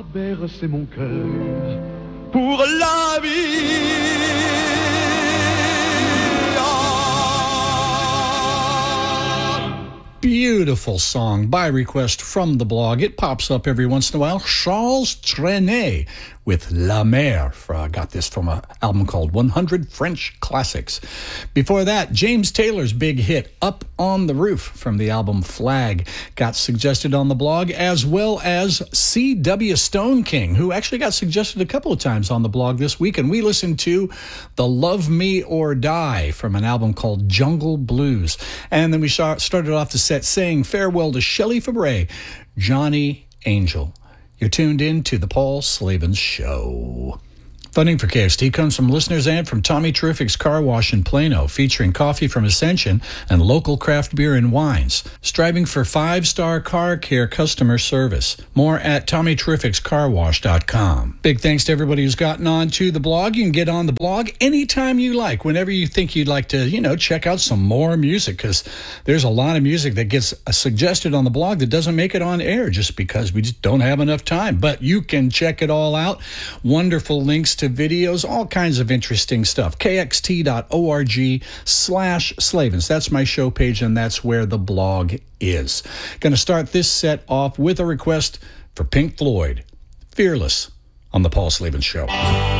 bercer mon cœur pour la vie. Beautiful song by request from the blog. It pops up every once in a while. Charles Trenet with La Mer. Got this from an album called 100 French Classics. Before that, James Taylor's big hit, Up on the Roof, from the album Flag, got suggested on the blog, as well as C.W. Stone King, who actually got suggested a couple of times on the blog this week, and we listened to The Love Me or Die from an album called Jungle Blues. And then we started off the set saying farewell to Shelley Fabre, Johnny Angel. You're tuned in to The Paul Slavens Show. Funding for KXT comes from listeners and from Tommy Terrific's Car Wash in Plano, featuring coffee from Ascension and local craft beer and wines. Striving for 5-star car care customer service. More at TommyTerrificsCarWash.com. Big thanks to everybody who's gotten on to the blog. You can get on the blog anytime you like, whenever you think you'd like to, check out some more music, because there's a lot of music that gets suggested on the blog that doesn't make it on air just because we just don't have enough time. But you can check it all out. Wonderful links to videos, all kinds of interesting stuff. KXT.org/Slavens. That's my show page, and that's where the blog is. Going to start this set off with a request for Pink Floyd, Fearless, on The Paul Slavens Show.